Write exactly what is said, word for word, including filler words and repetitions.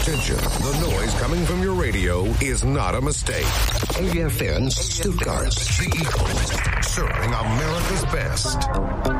Attention, the noise coming from your radio is not a mistake. A F N Stuttgart, the Eagle, serving America's best.